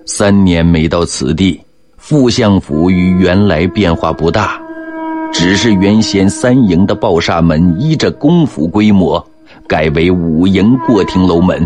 3年没到此地，副相府与原来变化不大，只是原先3营的抱厦门依着公府规模改为5营过亭楼门。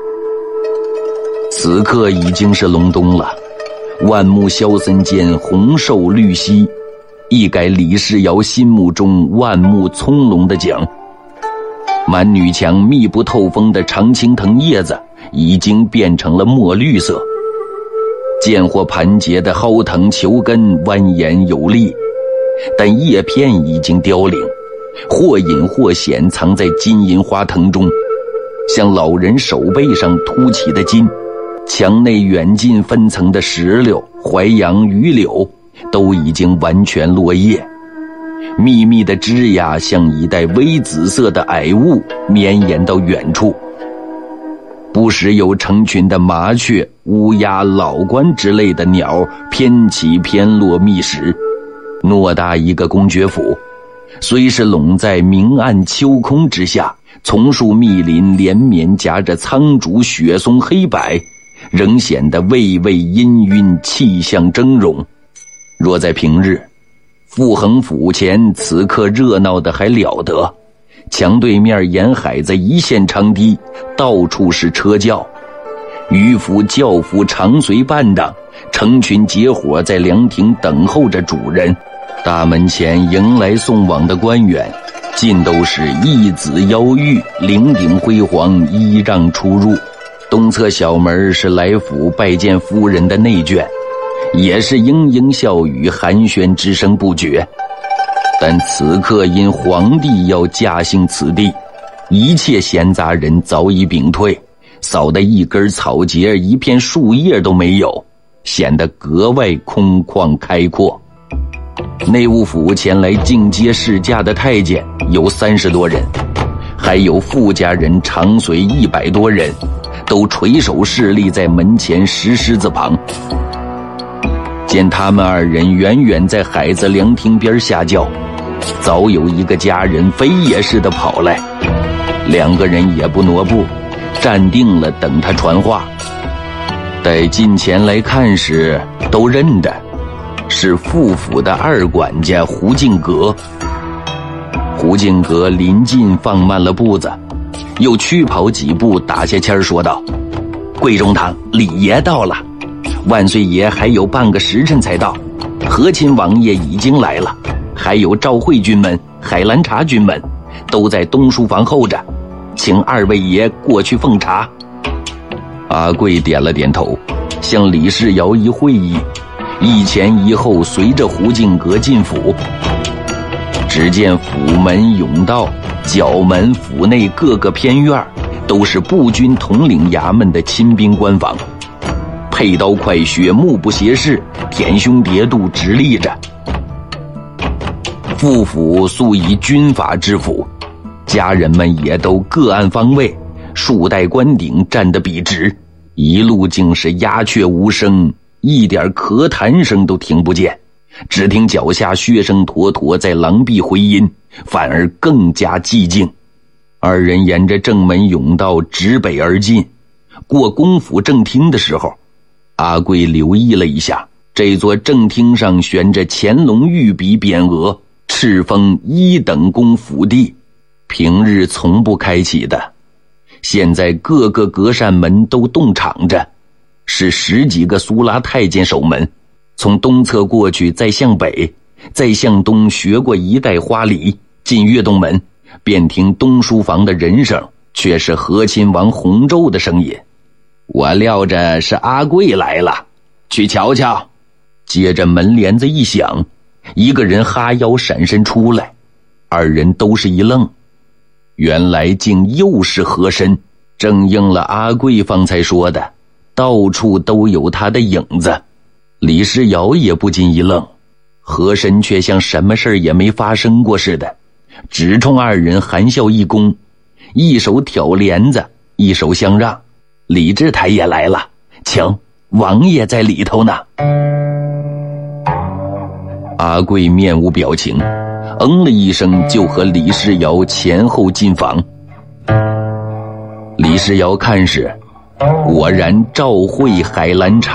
此刻已经是隆冬了，万木萧森间红瘦绿稀，一改李世尧心目中万木葱茏的景。满女墙密不透风的常青藤叶子已经变成了墨绿色，见或盘结的蒿藤球根蜿蜒有力，但叶片已经凋零，或隐或显藏在金银花藤中，像老人手背上凸起的筋。墙内远近分层的石榴、淮杨、榆柳都已经完全落叶，密密的枝桠像一带微紫色的霭雾绵延到远处，不时有成群的麻雀、乌鸦、老鹳之类的鸟偏起偏落觅食。偌大一个公爵府，虽是笼在明暗秋空之下，丛树密林连绵夹着苍竹、雪松、黑柏，仍显得蔚蔚氤氲，气象峥嵘。若在平日，傅恒府前此刻热闹的还了得，墙对面沿海子一线长堤，到处是车轿，渔夫、轿夫常随伴当，成群结伙在凉亭等候着主人。大门前迎来送往的官员，尽都是义子腰玉，领顶辉煌，依让出入。东侧小门是来府拜见夫人的内眷，也是莺莺笑语，寒暄之声不绝。但此刻因皇帝要驾幸此地，一切闲杂人早已屏退，扫得一根草节、一片树叶都没有，显得格外空旷开阔。内务府前来进阶试驾的太监有30多人，还有富家人常随100多人，都垂手侍立在门前石狮子旁。见他们2人远远在海子凉亭边下轿，早有一个家人飞也似的跑来，2个人也不挪步，站定了等他传话。待近前来看时，都认得是副府的2管家胡敬阁。胡敬阁临近放慢了步子，又驱跑几步，打下签说道：“贵中堂，李爷到了。万岁爷还有半个时辰才到，和亲王爷已经来了，还有赵惠军门、海兰察军门都在东书房候着，请2位爷过去奉茶。”阿贵点了点头，向李世尧一会意，一前一后随着胡敬阁进府。只见府门、甬道、角门、府内各个偏院都是步军统领衙门的亲兵官房，佩刀快雪，目不斜视，舔胸叠肚，直立着。副府素以军法之府，家人们也都各按方位，数代官顶站得笔直，一路竟是鸦雀无声，一点咳痰声都听不见，只听脚下靴声妥妥在狼狽回音，反而更加寂静。2人沿着正门甬道直北而进，过公府正厅的时候，阿贵留意了一下，这座正厅上悬着乾隆御笔匾额，敕封1等公府地，平日从不开启的，现在各个隔扇门都洞敞着，是10几个苏拉太监守门。从东侧过去，再向北，再向东学过一带花梨，进悦动门，便听东书房的人声，却是和亲王洪州的声音：“我料着是阿贵来了，去瞧瞧。”接着门帘子一响，一个人哈腰闪身出来，2人都是一愣，原来竟又是和珅，正应了阿贵方才说的，到处都有他的影子。李世尧也不禁一愣，和珅却像什么事也没发生过似的，只冲2人含笑一躬，一手挑帘子，一手相让：“李治台也来了，请，王爷在里头呢。”阿贵面无表情，了一声就和李世尧前后进房。李世尧看时，果然赵惠、海兰察